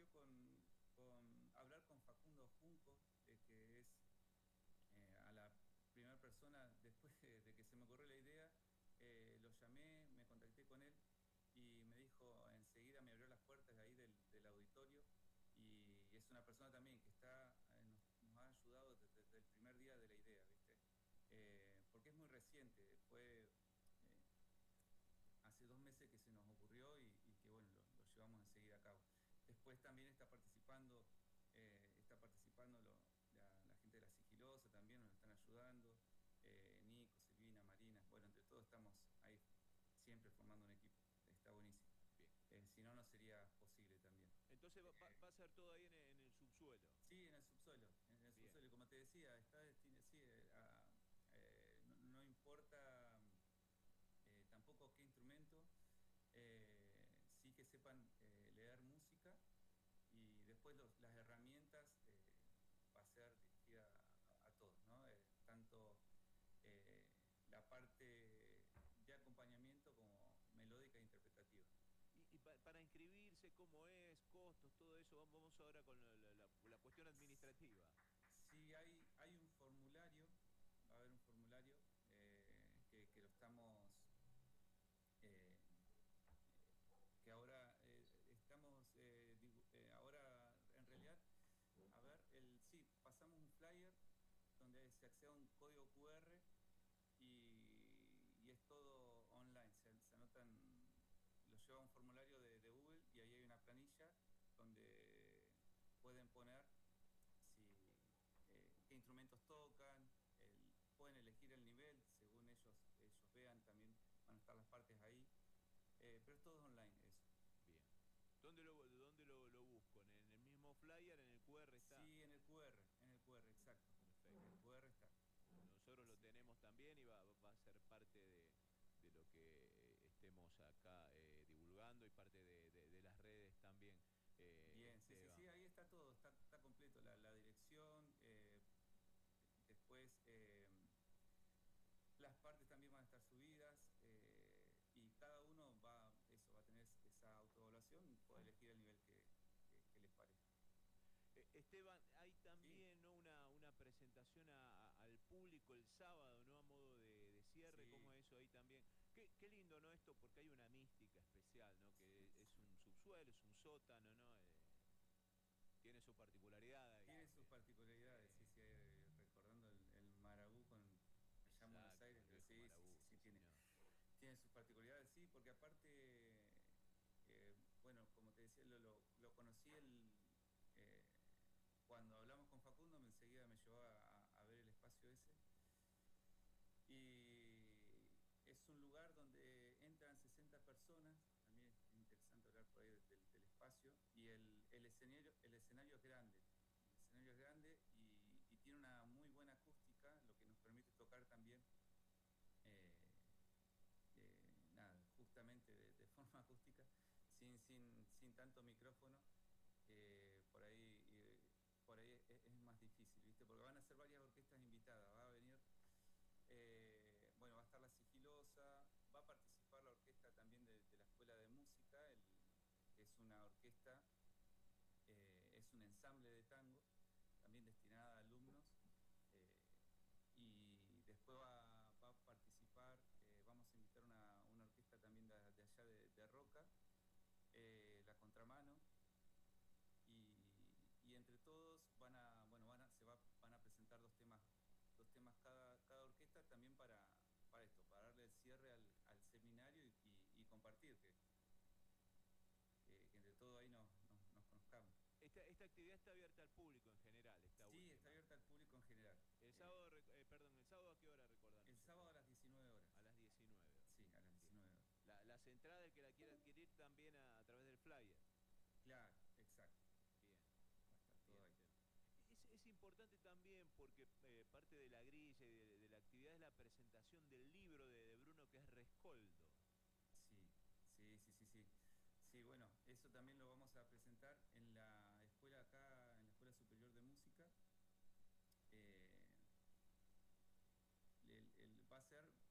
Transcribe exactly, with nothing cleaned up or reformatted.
surgió con, con hablar con Facundo Junco, eh, que es eh, a la primera persona, después de, de que se me ocurrió la idea, eh, lo llamé, me contacté con él y me dijo, enseguida me abrió las puertas de ahí del, del auditorio, y es una persona también que está, eh, nos, nos ha ayudado desde, desde el primer día de la idea, ¿viste? Eh, porque es muy reciente, fue eh, hace dos meses que se nos ocurrió y, y que bueno, lo, lo llevamos enseguida a cabo. Después también está participando, eh, está participando lo, la, la gente de La Sigilosa también, nos están ayudando, eh, Nico, Silvina, Marina, bueno, entre todos estamos ahí siempre formando un equipo, está buenísimo. Bien. Eh, si no, no sería posible también. Entonces va, va- Eh, va a ser todo ahí en el, en el subsuelo. sí, en el subsuelo, en el Bien. subsuelo, como te decía, está destinado, sí, eh, a, eh, no, no importa eh, tampoco qué instrumento, eh, sí que sepan eh, leer música, y después los, las herramientas eh, va a ser dirigida a, a todos, ¿no? Eh, tanto eh, la parte de acompañamiento como melódica e interpretativa. Y, y pa- para inscribirse, cómo es, costos, todo eso, vamos vamos ahora con la, la- la- la cuestión administrativa. Sí, hay, hay un formulario, va a haber un formulario eh, que, que lo estamos eh, que ahora eh, estamos, eh, digo, eh, ahora en realidad, a ver, el, sí, pasamos un flyer donde se accede a un código Q R y, y es todo online, se, se anotan, lo lleva a un formulario de, de Google y ahí hay una planilla donde pueden poner si, eh, qué instrumentos tocan, el, pueden elegir el nivel según ellos, ellos vean, también van a estar las partes ahí, eh, pero es todo online eso. Bien. ¿Dónde lo, dónde lo, lo busco? ¿En el mismo flyer? ¿En el Q R está? Sí, en el Q R, en el Q R, exacto. En el Perfecto. Q R está. Nosotros lo Así que, tenemos también y va, va a ser parte de, de lo que estemos acá eh, divulgando y parte de, de- de las redes también, eh, bien, sí, sí, Esteban. sí, ahí está todo, está, está completo. La, la dirección, eh, después eh, las partes también van a estar subidas, eh, y cada uno va, eso, va a tener esa autoevaluación, puede elegir el nivel que, que, que les parezca. Eh, Esteban, hay Sí, también, ¿no?, una, una presentación a- a- al público el sábado, ¿no? A modo de, de cierre, ¿cómo sí, es eso ahí también? Qué, qué lindo, ¿no? Esto, porque hay una mística especial, ¿no? sí, Que es sí. un subsuelo, es un sótano, ¿no? Eh, tiene su particularidad ahí Tiene sus también. Sí, particularidades, sí, sí, eh, recordando el, el Marabú con allá en Buenos exacto, Aires, el pero viejo sí, sí, Marabú, sí, sí, sí, tiene, señor. tiene sus particularidades, sí, porque aparte, eh, bueno, como te decía, lo, lo, lo conocí el, eh, cuando hablamos con Facundo, me enseguida me llevó a, a ver el espacio ese, y es un lugar donde entran sesenta personas, también es interesante hablar por ahí del, del espacio, y el, el, escenario, el escenario es grande, el escenario es grande y, y tiene una muy buena acústica, lo que nos permite tocar también, eh, eh, nada, justamente de, de, forma acústica, sin, sin, sin tanto micrófono, eh, por ahí, eh, por ahí es, es, más difícil, ¿viste? Porque van a ser varias orquestas invitadas, va a venir, eh, bueno, va a estar La Sigilosa, va a participar la orquesta también de, de la Escuela de Música, el, que es una orquesta, eh, es un ensamble de tango, también destinada a alumnos, eh, y después va, va a participar, eh, vamos a invitar una, una orquesta también de, de allá de, de Roca, eh, La Contramano, y, y, entre todos van a, bueno, van a, se va, van a presentar dos temas, dos temas cada, cada orquesta también para, para esto, para darle el cierre al, al seminario y, y, y compartir, que, que, que, entre todo ahí nos, nos, nos conozcamos. Esta, esta actividad está abierta al público en general, esta Sí, está última. abierta al público en general. El Eh, sábado, eh, perdón, el sábado a qué hora el recordanos, sábado a Esteban. las diecinueve horas. A las diecinueve horas. Sí, a las Bien. diecinueve horas. La, las entradas, el que la quiera adquirir también a, a través del flyer. Claro, exacto. Bien, Va a estar todo bien, ahí. Esteban. Es, es importante también porque eh, parte de la grilla y de, de, la actividad es la presentación del libro de, de Bruno, que es Rescoldo. Sí, sí, sí, sí, sí. Sí, bueno, eso también lo vamos a presentar en la escuela acá, en la Escuela Superior de Música. Eh, el, el, va a ser